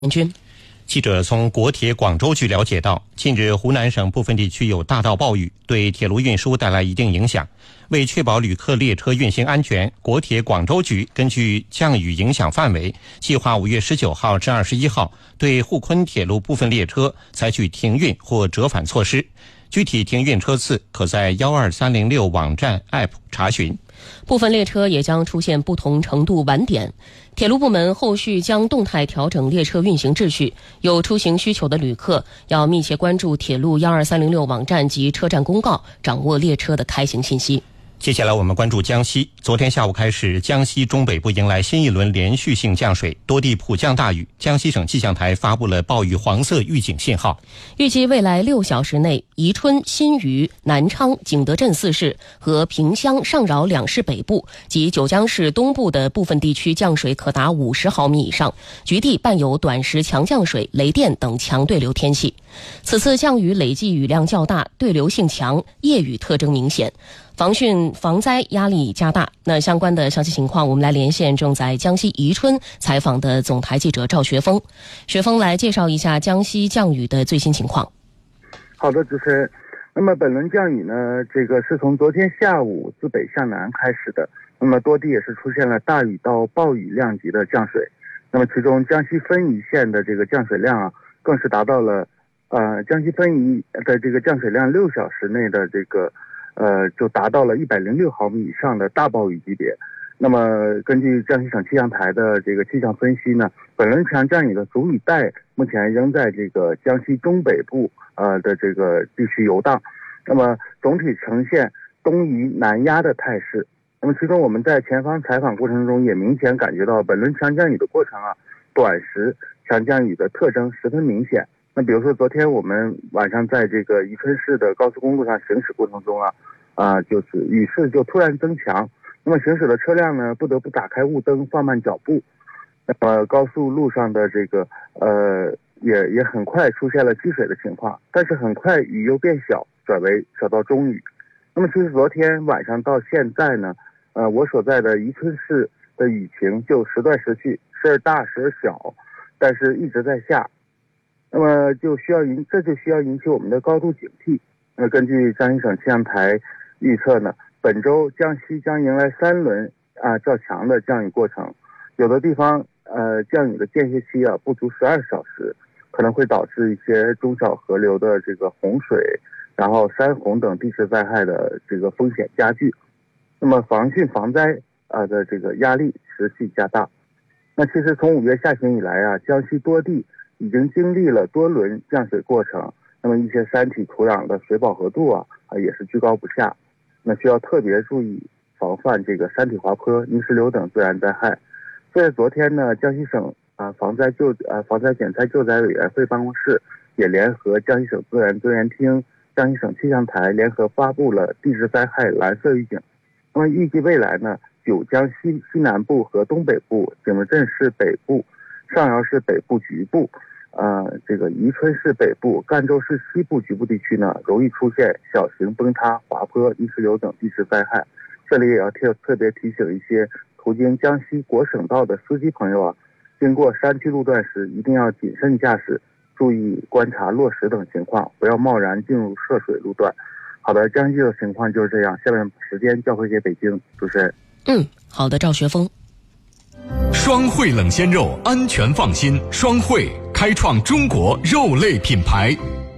军。 记者从国铁广州局了解到，近日湖南省部分地区有大到暴雨，对铁路运输带来一定影响。为确保旅客列车运行安全，国铁广州局根据降雨影响范围，计划5月19号至21号对沪昆铁路部分列车采取停运或折返措施。具体停运车次可在12306网站 App 查询。 部分列车也将出现不同程度晚点，铁路部门后续将动态调整列车运行秩序。有出行需求的旅客要密切关注铁路12306网站及车站公告，掌握列车的开行信息。 接下来我们关注江西。昨天下午开始，江西中北部迎来新一轮连续性降水，多地普降大雨。江西省气象台发布了暴雨黄色预警信号。 预计未来6小时内，宜春、新余、南昌、景德镇4市和萍乡、上饶2市北部及九江市东部的部分地区降水可达50毫米以上，局地伴有短时强降水、雷电等强对流天气。此次降雨累计雨量较大，对流性强，夜雨特征明显，防汛防灾压力加大。那相关的详细情况，我们来连线正在江西宜春采访的总台记者赵学峰。学峰来介绍一下江西降雨的最新情况。 好的，主持人。那么本轮降雨呢，这个是从昨天下午自北向南开始的。那么多地也是出现了大雨到暴雨量级的降水。那么其中江西分宜县的这个降水量啊，更是达到了江西分宜的这个降水量6小时内的这个就达到了106毫米以上的大暴雨级别。那么根据江西省气象台的这个气象分析呢，本轮强降雨的主雨带目前仍在这个江西中北部的这个地区游荡，那么总体呈现东移南压的态势。那么其中我们在前方采访过程中也明显感觉到本轮强降雨的过程啊，短时强降雨的特征十分明显。那比如说昨天我们晚上在这个宜春市的高速公路上行驶过程中就是雨势就突然增强，那么行驶的车辆呢不得不打开雾灯放慢脚步。那么高速路上的这个也很快出现了积水的情况，但是很快雨又变小，转为小到中雨。那么其实昨天晚上到现在呢，我所在的宜春市的雨情就时断时续，时而大时而小，但是一直在下。那么这就需要引起我们的高度警惕。根据江西省气象台预测呢，本周江西将迎来3轮较强的降雨过程，有的地方降雨的间歇期不足12小时，可能会导致一些中小河流的这个洪水，然后山洪等地质灾害的这个风险加剧。那么防汛防灾的这个压力持续加大。那其实从5月下旬以来江西多地已经经历了多轮降水过程，那么一些山体土壤的水饱和度也是居高不下，那需要特别注意防范这个山体滑坡、泥石流等自然灾害。所以昨天呢，江西省防灾减灾救灾委员会办公室也联合江西省自然资源厅、江西省气象台联合发布了地质灾害蓝色预警。那么预计未来呢，九江西南部和东北部、景德镇市北部、上饶市北部局部这个宜春市北部、赣州市西部局部地区呢，容易出现小型崩塌、滑坡、泥石流等地质灾害。这里也要特别提醒一些途经江西国省道的司机朋友经过山区路段时一定要谨慎驾驶，注意观察落石等情况，不要贸然进入涉水路段。好的，江西的情况就是这样。下面时间交回给北京主持人。 好的，赵学峰。 双汇冷鲜肉，安全放心。双汇开创中国肉类品牌。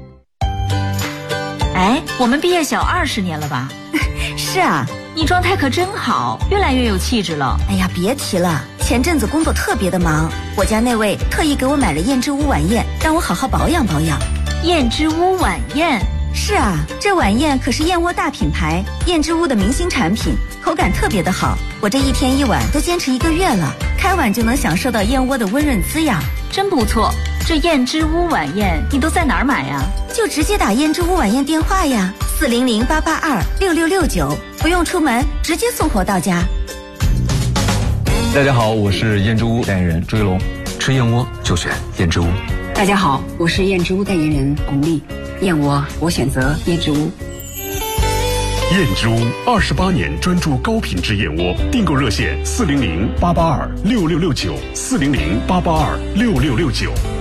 哎，我们毕业小20年了吧？ 是啊， 你状态可真好，越来越有气质了。 哎呀，别提了，前阵子工作特别的忙，我家那位特意给我买了燕之屋晚宴，让我好好保养保养。 燕之屋晚宴？ 是啊，这晚宴可是燕窝大品牌燕之屋的明星产品，口感特别的好，我这1天1碗都坚持1个月了，开碗就能享受到燕窝的温润滋养， 真不错。这燕之屋晚宴你都在哪儿买呀？ 就直接打燕之屋晚宴电话呀，400-882-6669，不用出门，直接送货到家。 大家好，我是燕之屋代言人朱一龙，吃燕窝就选燕之屋。 大家好，我是燕之屋代言人巩俐，燕窝我选择燕之屋。 燕之屋28年专注高品质燕窝，订购热线400-882-6669，400-882-6669。